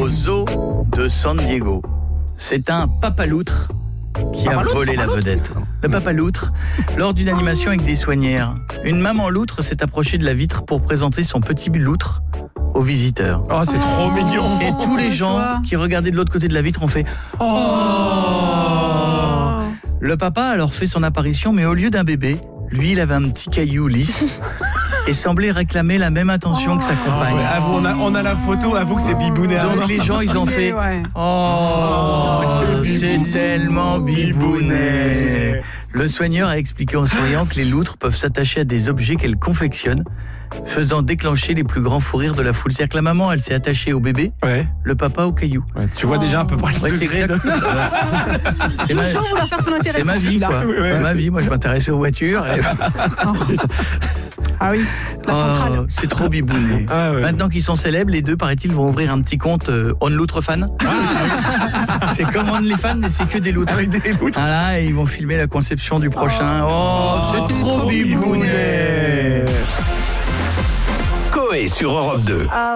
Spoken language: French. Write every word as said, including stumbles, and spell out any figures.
au zoo de San Diego. C'est un papaloutre qui a volé la vedette. Le papaloutre, lors d'une animation avec des soignères, une maman loutre s'est approchée de la vitre pour présenter son petit loutre aux visiteurs. Oh, c'est oh, trop mignon. Et tous les gens qui regardaient de l'autre côté de la vitre ont fait « Oh !» Le papa a alors fait son apparition, mais au lieu d'un bébé, lui, il avait un petit caillou lisse et semblait réclamer la même attention oh. que sa compagne. Oh, ouais, avoue, on, a, on a la photo, avoue que c'est bibounet. Donc les gens, ils ont fait ouais. « Oh, oh c'est tellement bibounet !» Le soigneur a expliqué en souriant que les loutres peuvent s'attacher à des objets qu'elles confectionnent, faisant déclencher les plus grands fous rires de la foule. C'est-à-dire que la maman, elle s'est attachée au bébé, ouais. le papa au caillou. Ouais, tu vois oh. déjà un peu près le ouais, c'est exact. De... c'est ma... faire son c'est ma vie, quoi. Ouais, ouais. C'est ma vie. Moi, je m'intéressais aux voitures. Et... ah oui, la centrale. Oh, c'est trop bibouné. Ah, ouais. Maintenant qu'ils sont célèbres, les deux, paraît-il, vont ouvrir un petit compte euh, OnLoutrefan. Ah, c'est comme OnlyFans, mais c'est que des loutres. Avec des loutres. Voilà, et ils vont filmer la conception du prochain. Oh, oh c'est, c'est trop bibouné. Coé sur Europe deux.